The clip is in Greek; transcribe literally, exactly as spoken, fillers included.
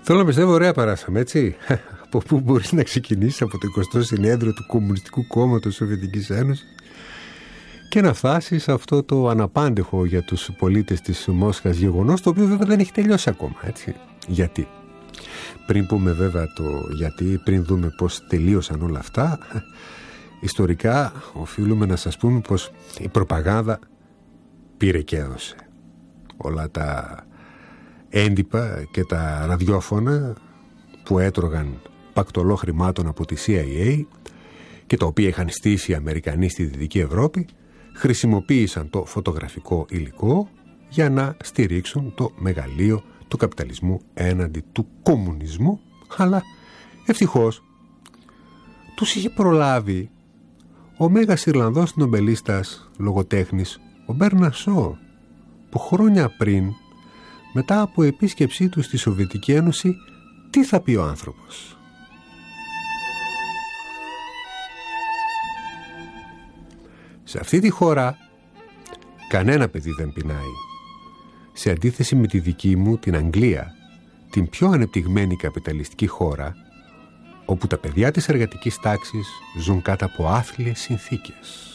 Θέλω να πιστεύω ωραία παράσαμε, έτσι. Από πού μπορείς να ξεκινήσεις? Από το εικοστό συνέδριο του Κομμουνιστικού Κόμματος της Σοβιετικής Ένωσης και να φτάσεις σε αυτό το αναπάντεχο για τους πολίτες της Μόσχας γεγονός, το οποίο βέβαια δεν έχει τελειώσει ακόμα, έτσι. Γιατί? Πριν πούμε βέβαια το γιατί, πριν δούμε πώς τελείωσαν όλα αυτά, ιστορικά οφείλουμε να σας πούμε πως η προπαγάνδα πήρε και έδωσε. Όλα τα έντυπα και τα ραδιόφωνα που έτρωγαν πακτολό χρημάτων από τη σι άι έι και τα οποία είχαν στήσει οι Αμερικανοί στη Δυτική Ευρώπη, χρησιμοποίησαν το φωτογραφικό υλικό για να στηρίξουν το μεγαλείο του καπιταλισμού έναντι του κομμουνισμού, αλλά ευτυχώς τους είχε προλάβει ο μέγας Ιρλανδός νομπελίστας λογοτέχνης ο Μπέρναρντ Σόου, που χρόνια πριν, μετά από επίσκεψή του στη Σοβιετική Ένωση, τι θα πει ο άνθρωπος? Σε αυτή τη χώρα κανένα παιδί δεν πεινάει, σε αντίθεση με τη δική μου, την Αγγλία, την πιο ανεπτυγμένη καπιταλιστική χώρα, όπου τα παιδιά της εργατικής τάξης ζουν κάτω από άθλιες συνθήκες.